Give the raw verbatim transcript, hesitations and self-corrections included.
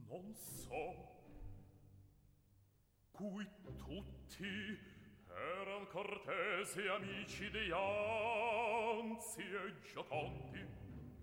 non so, cui tutti eran cortesi amici di Anzi e Gioconti,